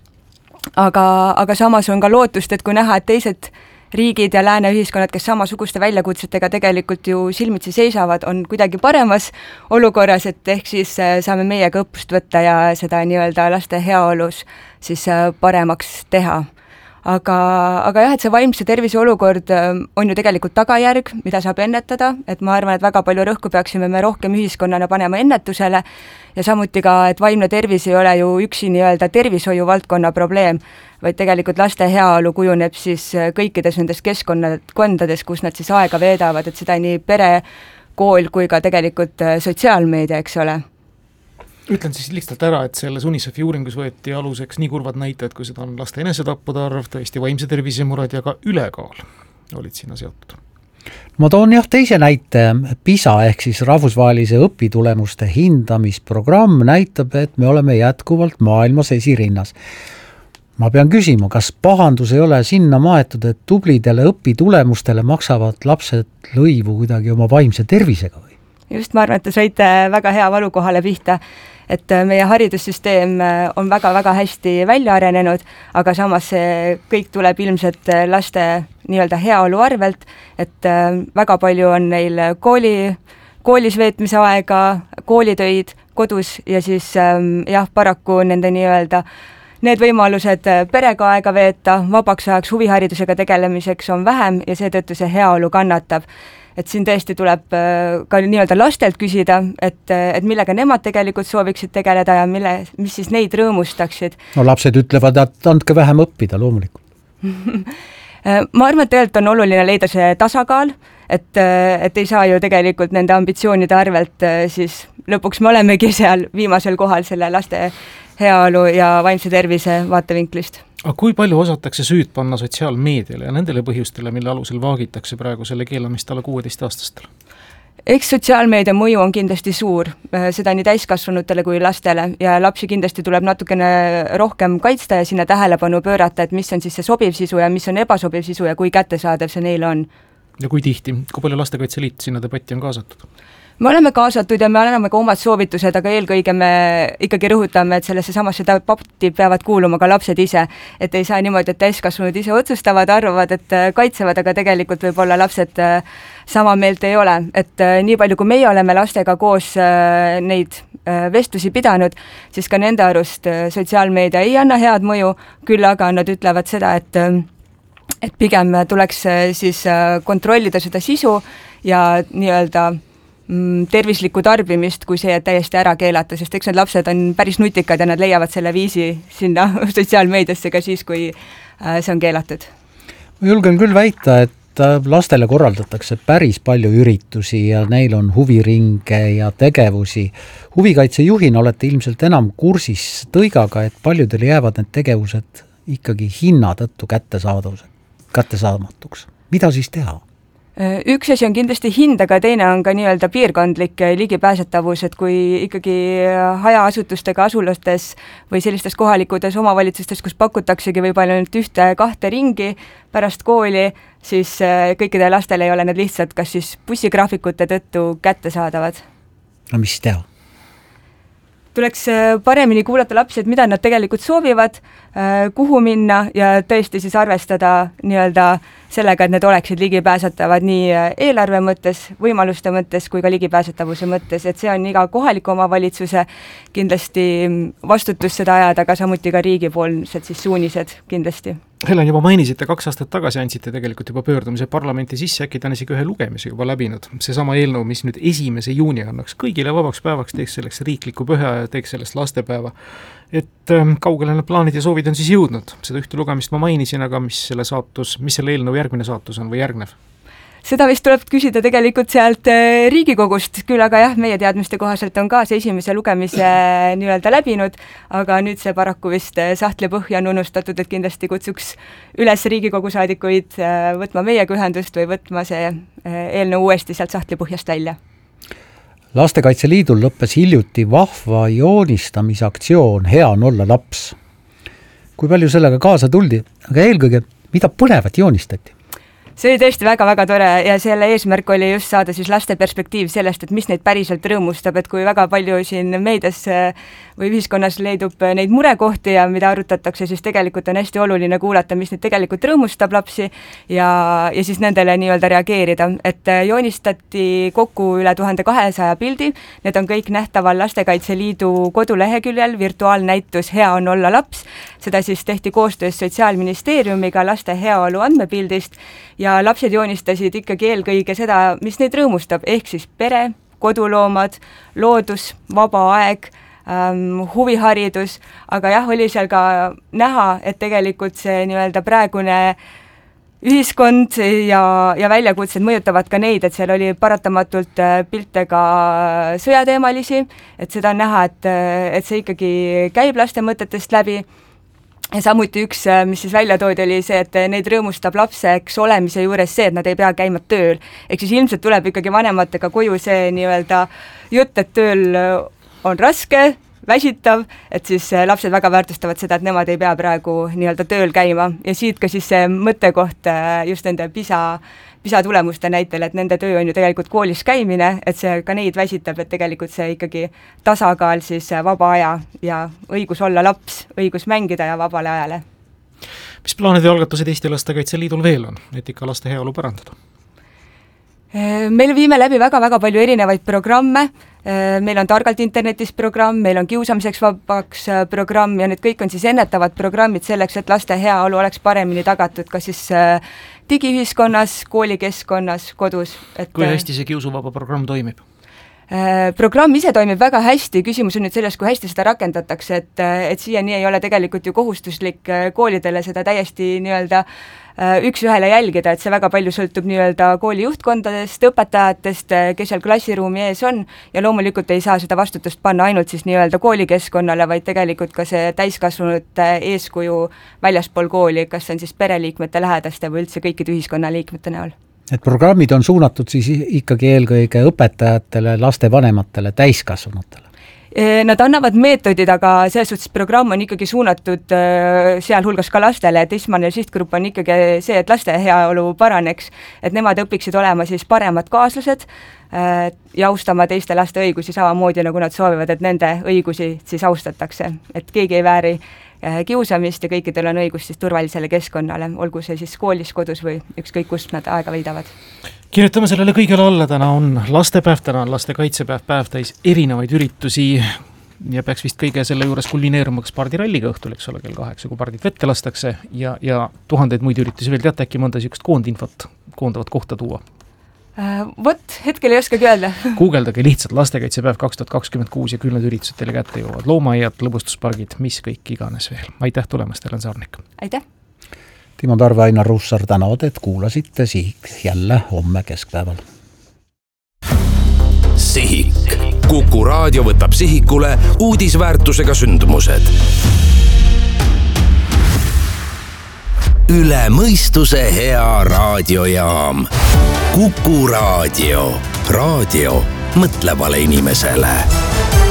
Speaker 15: aga samas on ka lootust, et kui näha, et teised riigid ja lääne ühiskonnad, kes samasuguste väljakutsetega tegelikult ju silmitsi seisavad, on kuidagi paremas olukorras, et ehk siis saame meiega õppust võtta ja seda nii-öelda laste heaolus siis paremaks teha. Aga jah, et see vaimse tervise olukord on ju tegelikult tagajärg, mida saab ennetada, et ma arvan, et väga palju rõhku peaksime me rohkem ühiskonnana panema ennetusele ja samuti ka, et vaimne tervis ei ole ju üksi nii-öelda tervishoiu valdkonna probleem, vaid tegelikult laste heaolu kujuneb siis kõikides nendes keskkondades, kus nad siis aega veedavad, et seda nii pere, kool kui ka tegelikult sotsiaalmeedia, eks ole.
Speaker 3: Ütlen siis lihtsalt ära, et selles UNICEF-i uuringus võeti aluseks nii kurvad näitajad, kui seda on laste enesetappude arv, tõesti vaimse tervise mured ja ka ülekaal olid sinna seotud.
Speaker 2: Ma toon jah teise näite. PISA ehk siis rahvusvahelise õpitulemuste hindamisprogramm näitab, et me oleme jätkuvalt maailmas esirinnas. Ma pean küsima, kas pahandus ei ole sinna maetud, et tublidele õpitulemustele maksavad lapsed lõivu kuidagi oma vaimse tervisega või?
Speaker 15: Just, ma arvan, et te saite väga hea valukohale pihta, et meie haridussüsteem on väga-väga hästi välja arenenud, aga samas see kõik tuleb ilmselt laste nii-öelda heaolu arvelt, et väga palju on neil koolis veetmise aega, koolitöid kodus ja siis jah, paraku nende nii-öelda need võimalused perega aega veeta, vabaks ajaks huviharidusega tegelemiseks on vähem ja seetõttu see heaolu kannatab. Et siin tõesti tuleb ka nii-öelda lastelt küsida, et millega nemad tegelikult sooviksid tegeleda ja mis siis neid rõõmustaksid.
Speaker 2: No lapsed ütlevad, et andke vähem õppida loomulikult.
Speaker 15: Ma arvan, et tegelikult on oluline leida see tasakaal, et ei saa ju tegelikult nende ambitsioonide arvelt siis lõpuks me olemegi seal viimasel kohal selle laste heaolu ja vaimse tervise vaatevinklist.
Speaker 3: Aga kui palju osatakse süüd panna sotsiaalmeediale ja nendele põhjustele, mille alusel vaagitakse praegu selle keelamist alla 16-aastastel?
Speaker 15: Eks sotsiaalmeedia mõju on kindlasti suur, seda nii täiskasvanutele kui lastele ja lapsi kindlasti tuleb natukene rohkem kaitsta ja sinna tähelepanu pöörata, et mis on siis see sobiv sisu ja mis on ebasobiv sisu ja kui kättesaadav see neile on.
Speaker 3: Ja kui tihti, kui palju Lastekaitse Liit sinna debatti on kaasatud?
Speaker 15: me oleme kaasatud ja me anname ka omad soovitused, aga eelkõige me ikkagi rõhutame, et sellesse samasse debatti peavad kuuluma ka lapsed ise. Et ei saa niimoodi, et täiskasvanud ise otsustavad, arvavad, et kaitsevad, aga tegelikult võib-olla lapsed sama meelt ei ole. Et nii palju, kui meie oleme lastega koos neid vestlusi pidanud, siis ka nende arust sotsiaalmeedia ei anna head mõju, küll aga nad ütlevad seda, et pigem tuleks siis kontrollida seda sisu ja nii-öelda tervislikku tarbimist, kui see täiesti ära keelata, sest eks need lapsed on päris nutikad ja nad leiavad selle viisi sinna sotsiaalmeediasse ka siis, kui see on keelatud.
Speaker 2: Ma julgen küll väita, et lastele korraldatakse päris palju üritusi ja neil on huviringe ja tegevusi. Huvikaitsejuhina olete ilmselt enam kursis tõigaga, et paljudele jäävad need tegevused ikkagi hinna tõttu kättesaamatuks. Mida siis teha?
Speaker 15: Üks asi on kindlasti hind, aga teine on ka nii-öelda piirkondlik ligipääsetavus, et kui ikkagi hajaasutustega asulastes või sellistes kohalikudes omavalitsustes, kus pakutaksegi võib-olla nüüd 1-2 ringi pärast kooli, siis kõikidele lastele ei ole need lihtsalt kas siis bussigraafikute tõttu kättesaadavad.
Speaker 2: No mis teha?
Speaker 15: Tuleks paremini kuulata lapsi, et mida nad tegelikult soovivad, kuhu minna ja tõesti siis arvestada nii-öelda sellega, et need oleksid ligipääsetavad nii eelarve mõttes, võimaluste mõttes kui ka ligipääsetavuse mõttes, et see on iga kohaliku omavalitsuse kindlasti vastutus seda ajada, aga samuti ka riigipoolsed siis suunised kindlasti.
Speaker 3: Helen, juba mainisite, 2 aastat tagasi andsite tegelikult juba pöördumise parlamenti sisse, äkki ta on isegi ühe lugemise juba läbinud. See sama eelnõu, mis nüüd 1. juuni annaks kõigile vabaks päevaks, teeks selleks riikliku püha ja teeks sellest lastepäeva. Et kaugele need plaanid ja soovid on siis jõudnud? Seda ühte lugemist ma mainisin, aga mis selle eelnõu järgmine saatus on või järgnev?
Speaker 15: Seda vist tuleb küsida tegelikult sealt Riigikogust, küll aga jah, meie teadmiste kohaselt on ka see 1. lugemise nii-öelda läbinud, aga nüüd see paraku vist sahtli põhja on unustatud, et kindlasti kutsuks üles Riigikogu saadikuid võtma meiega ühendust või võtma see eelnõu uuesti sealt sahtli põhjast välja.
Speaker 2: Lastekaitse Liidul lõppes hiljuti vahva joonistamisaktsioon Hea on olla laps. Kui palju sellega kaasa tuldi, aga eelkõige, mida põnevat joonistati?
Speaker 15: See oli tõesti väga-väga tore ja selle eesmärk oli just saada siis laste perspektiiv sellest, et mis neid päriselt rõõmustab, et kui väga palju siin meedias või ühiskonnas leidub neid murekohti ja mida arutatakse, siis tegelikult on hästi oluline kuulata, mis neid tegelikult rõõmustab lapsi ja siis nendele nii-öelda reageerida. Et joonistati kokku üle 1200 pildi, need on kõik nähtaval Lastekaitse Liidu koduleheküljel, virtuaalnäitus Hea on olla laps, seda siis tehti koostöös Sotsiaalministeeriumiga laste heaolu andmepildist ja lapsed joonistasid ikkagi eelkõige seda, mis neid rõõmustab, ehk siis pere, koduloomad, loodus, vaba aeg, huviharidus, aga jah, oli seal ka näha, et tegelikult see nii-öelda praegune ühiskond ja väljakutsed mõjutavad ka neid, et seal oli paratamatult pilte ka sõjateemalisi, et seda on näha, et see ikkagi käib laste mõtetest läbi. Ja samuti üks, mis siis välja toodi, oli see, et neid rõõmustab lapseks olemise juures see, et nad ei pea käima tööl. Ehk siis ilmselt tuleb ikkagi vanematega koju see nii-öelda jutt, et tööl on raske, väsitav, et siis lapsed väga väärtustavad seda, et nemad ei pea praegu nii-öelda tööl käima. Ja siit ka siis see mõttekoht just nende PISA tulemuste näitel, et nende töö on ju tegelikult koolis käimine, et see ka neid väsitab, et tegelikult see ikkagi tasakaal siis vaba aja ja õigus olla laps, õigus mängida ja vabale ajale.
Speaker 3: Mis plaanid ja algatused Eesti Lastekaitse Liidul veel on, et ikka laste heaolu parandada?
Speaker 15: Meil viime läbi väga-väga palju erinevaid programme, meil on Targalt internetis programm, meil on Kiusamiseks vabaks programm ja need kõik on siis ennetavad programmid selleks, et laste heaolu oleks paremini tagatud, kas siis digiühiskonnas, koolikeskkonnas, kodus.
Speaker 3: Kui hästi see kiusuvaba programm toimib?
Speaker 15: Programm ise toimib väga hästi, küsimus on nüüd selles, kui hästi seda rakendatakse, et siiani ei ole tegelikult ju kohustuslik koolidele seda täiesti nii-öelda üks-ühele jälgida, et see väga palju sõltub nii-öelda kooli juhtkondadest, õpetajatest, kes seal klassiruumi ees on ja loomulikult ei saa seda vastutust panna ainult siis nii-öelda koolikeskkonnale, vaid tegelikult ka see täiskasvanute eeskuju väljaspool kooli, kas on siis pereliikmete, lähedaste või üldse kõikide ühiskonnaliikmete näol.
Speaker 2: Et programmid on suunatud siis ikkagi eelkõige õpetajatele, lastevanematele, täiskasvanutele?
Speaker 15: Nad annavad meetodid, aga selles suhtes programm on ikkagi suunatud sealhulgas ka lastele, et esmane sihtgrupp on ikkagi see, et laste heaolu paraneks, et nemad õpiksid olema siis paremad kaaslased ja austama teiste laste õigusi samamoodi, nagu nad soovivad, et nende õigusi siis austatakse, et keegi ei vääri kiusamist ja kõikidel on õigus siis turvalisele keskkonnale, olgu see siis koolis, kodus või ükskõik kust nad aega veidavad.
Speaker 3: Kirjutame sellele kõigele alla, täna on lastepäev, täna on lastekaitsepäev, päev täis erinevaid üritusi ja peaks vist kõige selle juures kulmineeruma ka pardiralliga õhtul, eks ole, kell 8, kui pardid vette lastakse ja tuhandeid muid üritusi veel, teate äkki mõnda siukest koondavat kohta tuua?
Speaker 15: Vot, hetkel ei oskagi öelda.
Speaker 3: Guugeldage lihtsalt lastekaitsepäev 2026 ja küll need üritused teile kätte jõuavad. Loomaiad, lõbustuspargid, mis kõik iganes veel. Aitäh tulemast, Helen Saarnik.
Speaker 15: Aitäh.
Speaker 2: Timo Tarve, Ainar Ruussaar tänavad, et kuulasite Sihik jälle homme keskpäeval.
Speaker 1: Sihik. Kuku raadio võtab sihikule uudisväärtusega sündmused. Üle mõistuse hea raadiojaam. Kuku raadio. Raadio mõtlevale inimesele.